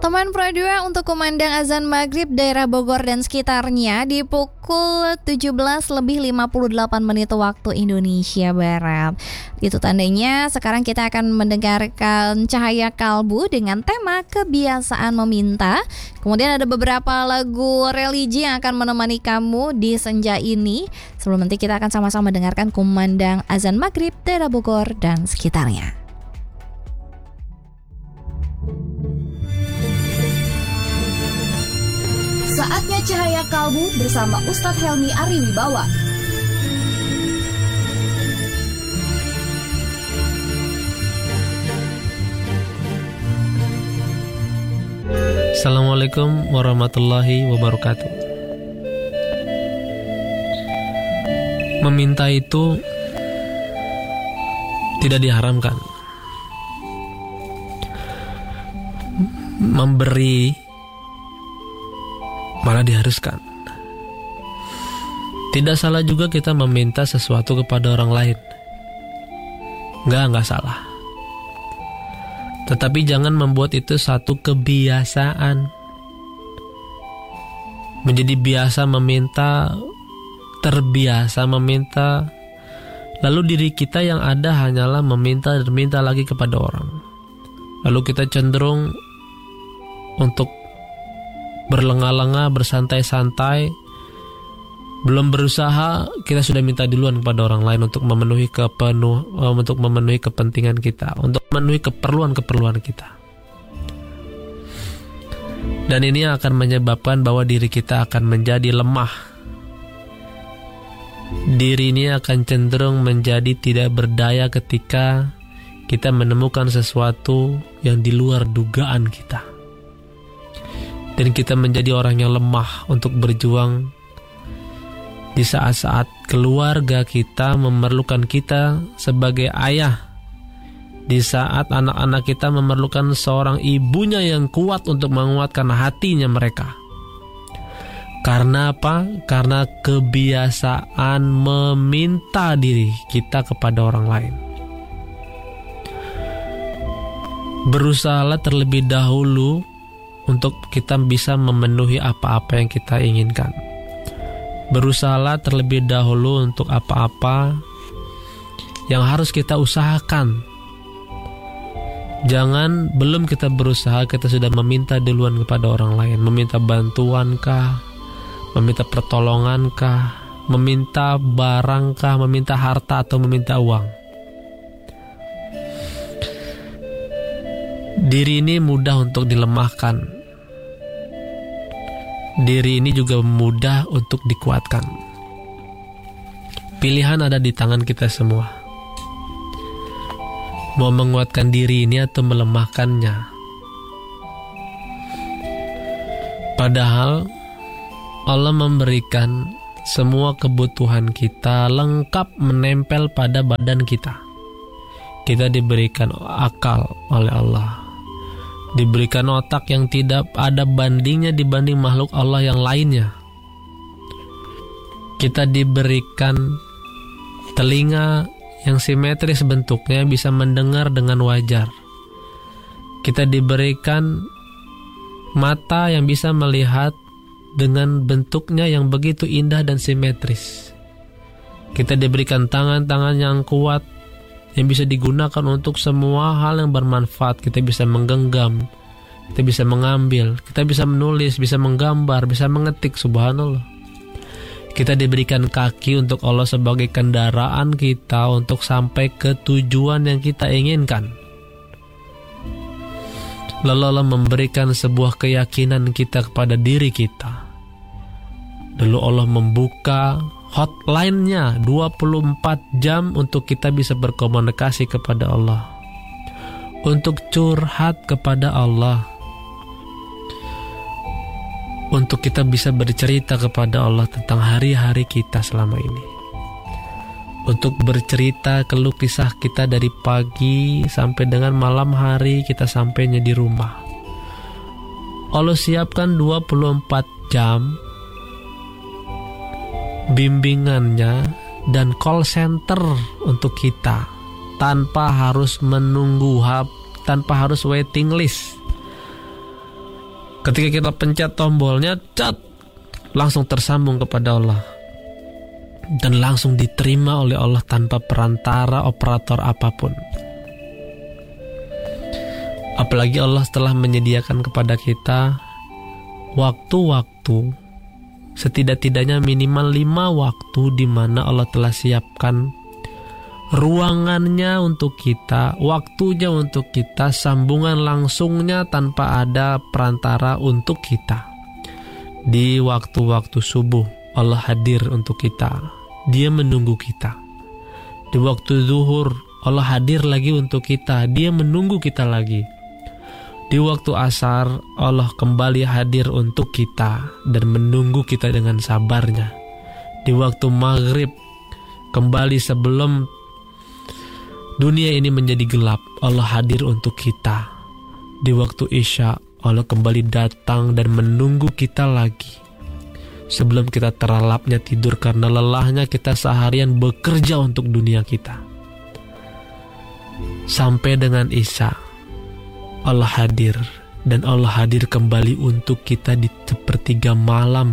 Teman Pro 2 untuk kumandang azan maghrib daerah Bogor dan sekitarnya di pukul 17:58 waktu Indonesia Barat. Itu tandanya sekarang kita akan mendengarkan Cahaya Kalbu dengan tema kebiasaan meminta. Kemudian ada beberapa lagu religi yang akan menemani kamu di senja ini. Sebelum nanti kita akan sama-sama dengarkan kumandang azan maghrib daerah Bogor dan sekitarnya. Saatnya Cahaya Kalbu bersama Ustadz Helmi Ariwibawa. Assalamualaikum warahmatullahi wabarakatuh. Meminta itu tidak diharamkan. Memberi malah diharuskan. Tidak salah juga kita meminta sesuatu kepada orang lain. Enggak salah. Tetapi jangan membuat itu satu kebiasaan. Menjadi biasa meminta, terbiasa meminta, lalu diri kita yang ada hanyalah meminta dan minta lagi kepada orang. Lalu kita cenderung untuk berlenga-lenga, bersantai-santai, belum berusaha, kita sudah minta duluan kepada orang lain untuk memenuhi kepentingan kita, untuk memenuhi keperluan kita. Dan ini akan menyebabkan bahwa diri kita akan menjadi lemah. Diri ini akan cenderung menjadi tidak berdaya ketika kita menemukan sesuatu yang di luar dugaan kita. Dan kita menjadi orang yang lemah untuk berjuang di saat-saat keluarga kita memerlukan kita sebagai ayah. Di saat anak-anak kita memerlukan seorang ibunya yang kuat untuk menguatkan hatinya mereka. Karena apa? Karena kebiasaan meminta diri kita kepada orang lain. Berusahalah terlebih dahulu untuk kita bisa memenuhi apa-apa yang kita inginkan. Berusahalah terlebih dahulu untuk apa-apa yang harus kita usahakan. Jangan belum kita berusaha, kita sudah meminta duluan kepada orang lain. Meminta bantuan kah? Meminta pertolongan kah? Meminta barang kah? Meminta harta atau meminta uang? Diri ini mudah untuk dilemahkan. Diri ini juga mudah untuk dikuatkan. Pilihan ada di tangan kita semua. Mau menguatkan diri ini atau melemahkannya. Padahal Allah memberikan semua kebutuhan kita lengkap menempel pada badan kita. Kita diberikan akal oleh Allah. Diberikan otak yang tidak ada bandingnya dibanding makhluk Allah yang lainnya. Kita diberikan telinga yang simetris bentuknya, bisa mendengar dengan wajar. Kita diberikan mata yang bisa melihat dengan bentuknya yang begitu indah dan simetris. Kita diberikan tangan-tangan yang kuat yang bisa digunakan untuk semua hal yang bermanfaat. Kita bisa menggenggam, kita bisa mengambil, kita bisa menulis, bisa menggambar, bisa mengetik. Subhanallah. Kita diberikan kaki untuk Allah sebagai kendaraan kita untuk sampai ke tujuan yang kita inginkan. Lalu Allah memberikan sebuah keyakinan kita kepada diri kita. Lalu Allah membuka hotline-nya 24 jam untuk kita bisa berkomunikasi kepada Allah, untuk curhat kepada Allah, untuk kita bisa bercerita kepada Allah tentang hari-hari kita selama ini, untuk bercerita keluh kisah kita dari pagi sampai dengan malam hari kita sampainya di rumah. Allah siapkan 24 jam bimbingannya dan call center untuk kita tanpa harus menunggu, tanpa harus waiting list. Ketika kita pencet tombolnya, langsung tersambung kepada Allah dan langsung diterima oleh Allah tanpa perantara operator apapun. Apalagi Allah telah menyediakan kepada kita waktu-waktu, setidak-tidaknya minimal 5 waktu di mana Allah telah siapkan ruangannya untuk kita, waktunya untuk kita, sambungan langsungnya tanpa ada perantara untuk kita. Di waktu-waktu subuh Allah hadir untuk kita, Dia menunggu kita. Di waktu zuhur Allah hadir lagi untuk kita, Dia menunggu kita lagi. Di waktu asar Allah kembali hadir untuk kita dan menunggu kita dengan sabarnya. Di waktu maghrib kembali sebelum dunia ini menjadi gelap, Allah hadir untuk kita. Di waktu isya Allah kembali datang dan menunggu kita lagi. Sebelum kita terlelapnya tidur karena lelahnya kita seharian bekerja untuk dunia kita. Sampai dengan isya Allah hadir, dan Allah hadir kembali untuk kita di sepertiga malam.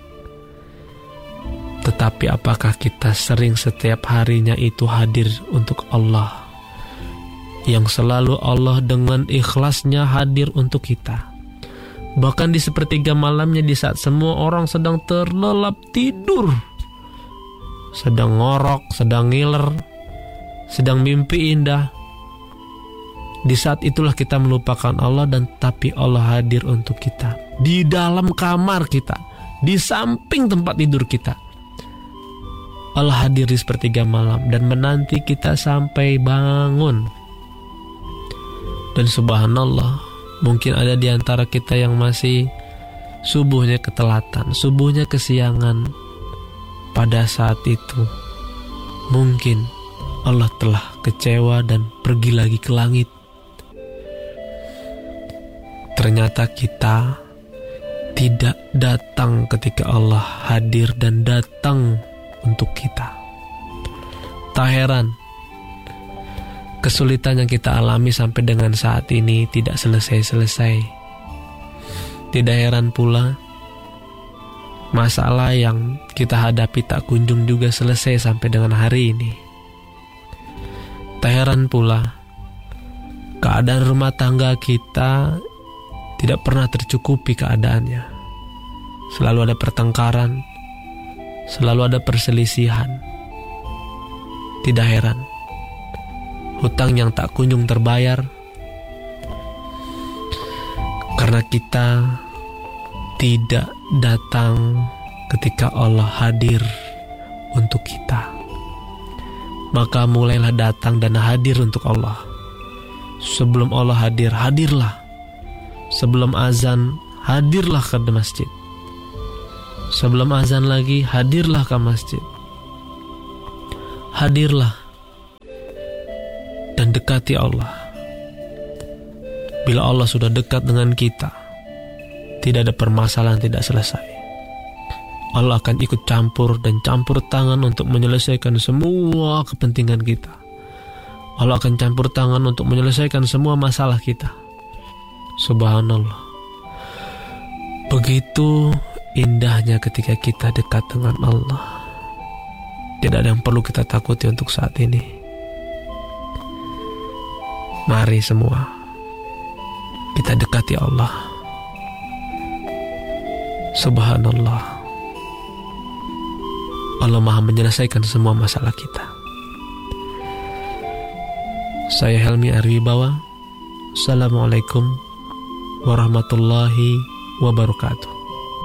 Tetapi apakah kita sering setiap harinya itu hadir untuk Allah, yang selalu Allah dengan ikhlasnya hadir untuk kita? Bahkan di sepertiga malamnya, di saat semua orang sedang terlelap tidur, sedang ngorok, sedang ngiler, sedang mimpi indah, di saat itulah kita melupakan Allah, dan tapi Allah hadir untuk kita di dalam kamar kita, di samping tempat tidur kita. Allah hadir di sepertiga malam dan menanti kita sampai bangun. Dan subhanallah, mungkin ada di antara kita yang masih subuhnya ketelatan, subuhnya kesiangan. Pada saat itu mungkin Allah telah kecewa dan pergi lagi ke langit. Ternyata kita tidak datang ketika Allah hadir dan datang untuk kita. Tak heran kesulitan yang kita alami sampai dengan saat ini tidak selesai-selesai. Tidak heran pula masalah yang kita hadapi tak kunjung juga selesai sampai dengan hari ini. Tak heran pula keadaan rumah tangga kita tidak pernah tercukupi keadaannya. Selalu ada pertengkaran, selalu ada perselisihan. Tidak heran hutang yang tak kunjung terbayar, karena kita tidak datang ketika Allah hadir untuk kita. Maka mulailah datang dan hadir untuk Allah. Sebelum Allah hadir, hadirlah. Sebelum azan, hadirlah ke masjid. Sebelum azan lagi, hadirlah ke masjid. Hadirlah dan dekati Allah. Bila Allah sudah dekat dengan kita, tidak ada permasalahan tidak selesai. Allah akan ikut campur dan campur tangan untuk menyelesaikan semua kepentingan kita. Allah akan campur tangan untuk menyelesaikan semua masalah kita. Subhanallah. Begitu indahnya ketika kita dekat dengan Allah. Tidak ada yang perlu kita takuti untuk saat ini. Mari semua kita dekati Allah. Subhanallah. Allah Maha menyelesaikan semua masalah kita. Saya Helmi Arwibawa. Assalamualaikum warahmatullahi wabarakatuh.